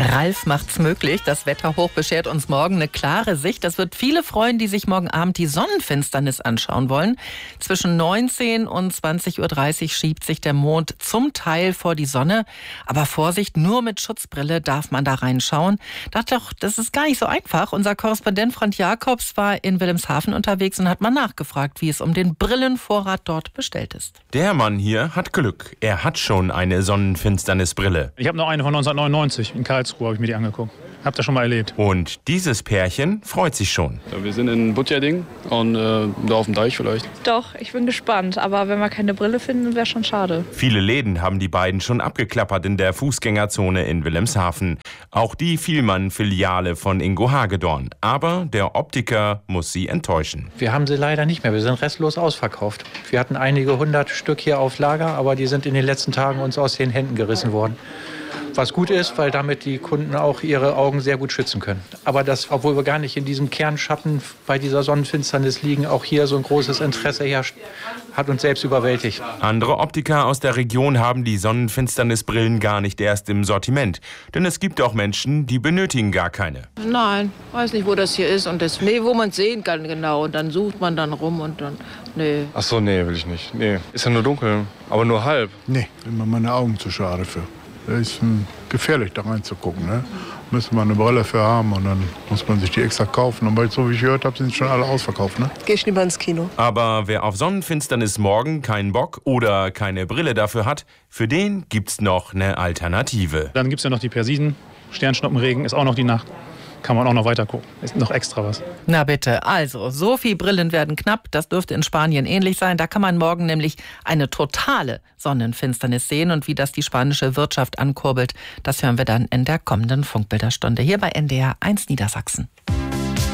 Ralf macht's möglich. Das Wetterhoch beschert uns morgen eine klare Sicht. Das wird viele freuen, die sich morgen Abend die Sonnenfinsternis anschauen wollen. Zwischen 19 und 20:30 Uhr schiebt sich der Mond zum Teil vor die Sonne. Aber Vorsicht, nur mit Schutzbrille darf man da reinschauen. Das ist gar nicht so einfach. Unser Korrespondent Frank Jakobs war in Wilhelmshaven unterwegs und hat mal nachgefragt, wie es um den Brillenvorrat dort bestellt ist. Der Mann hier hat Glück. Er hat schon eine Sonnenfinsternisbrille. Ich habe noch eine von 1999 in Karlsruhe, habe ich mir die angeguckt. Habt ihr schon mal erlebt. Und dieses Pärchen freut sich schon. Ja, wir sind in Butjerding und da auf dem Deich vielleicht. Doch, ich bin gespannt. Aber wenn wir keine Brille finden, wäre schon schade. Viele Läden haben die beiden schon abgeklappert in der Fußgängerzone in Wilhelmshaven. Auch die Vielmann-Filiale von Ingo Hagedorn. Aber der Optiker muss sie enttäuschen. Wir haben sie leider nicht mehr. Wir sind restlos ausverkauft. Wir hatten einige 100 Stück hier auf Lager, aber die sind in den letzten Tagen uns aus den Händen gerissen worden. Was gut ist, weil damit die Kunden auch ihre Augen sehr gut schützen können. Aber das, obwohl wir gar nicht in diesem Kernschatten bei dieser Sonnenfinsternis liegen, auch hier so ein großes Interesse herrscht, hat uns selbst überwältigt. Andere Optiker aus der Region haben die Sonnenfinsternisbrillen gar nicht erst im Sortiment. Denn es gibt auch Menschen, die benötigen gar keine. Nein, weiß nicht, wo das hier ist. Und wo man es sehen kann genau. Und dann sucht man dann rum und dann, nee. Ach so, nee, will ich nicht. Nee, ist ja nur dunkel, aber nur halb. Nee, immer meine Augen zu schade für. Das ist gefährlich, da reinzugucken. Ne? Müsste man eine Brille für haben und dann muss man sich die extra kaufen. Und weil so wie ich gehört habe, sind schon alle ausverkauft. Ne? Geh ich lieber ins Kino. Aber wer auf Sonnenfinsternis morgen keinen Bock oder keine Brille dafür hat, für den gibt's noch eine Alternative. Dann gibt es ja noch die Persiden. Sternschnuppenregen ist auch noch die Nacht. Kann man auch noch weiter gucken. Ist noch extra was. Na bitte, also, so viel Brillen werden knapp. Das dürfte in Spanien ähnlich sein. Da kann man morgen nämlich eine totale Sonnenfinsternis sehen. Und wie das die spanische Wirtschaft ankurbelt, das hören wir dann in der kommenden Funkbilderstunde hier bei NDR 1 Niedersachsen.